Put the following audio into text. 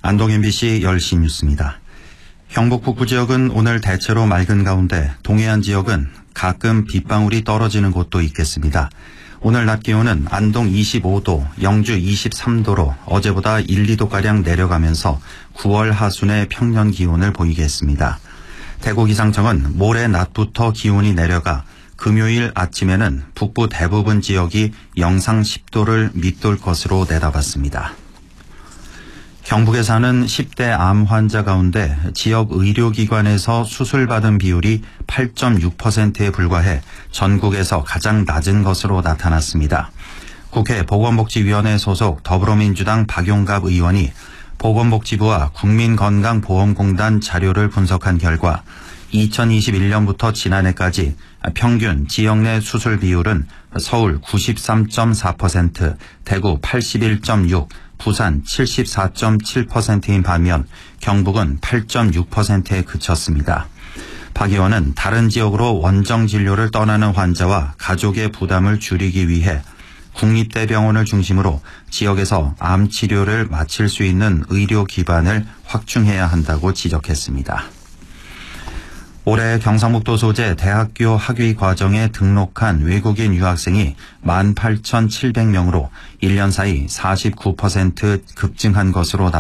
안동 MBC 10시 뉴스입니다. 경북 북부 지역은 오늘 대체로 맑은 가운데 동해안 지역은 가끔 빗방울이 떨어지는 곳도 있겠습니다. 오늘 낮 기온은 안동 25도, 영주 23도로 어제보다 1, 2도가량 내려가면서 9월 하순의 평년 기온을 보이겠습니다. 대구 기상청은 모레 낮부터 기온이 내려가 금요일 아침에는 북부 대부분 지역이 영상 10도를 밑돌 것으로 내다봤습니다. 경북에 사는 10대 암 환자 가운데 지역 의료기관에서 수술받은 비율이 8.6%에 불과해 전국에서 가장 낮은 것으로 나타났습니다. 국회 보건복지위원회 소속 더불어민주당 박용갑 의원이 보건복지부와 국민건강보험공단 자료를 분석한 결과 2021년부터 지난해까지 평균 지역 내 수술 비율은 서울 93.4%, 대구 81.6%, 부산 74.7%인 반면 경북은 8.6%에 그쳤습니다. 박 의원은 다른 지역으로 원정 진료를 떠나는 환자와 가족의 부담을 줄이기 위해 국립대병원을 중심으로 지역에서 암 치료를 마칠 수 있는 의료 기반을 확충해야 한다고 지적했습니다. 올해 경상북도 소재 대학교 학위 과정에 등록한 외국인 유학생이 18,700명으로 1년 사이 49% 급증한 것으로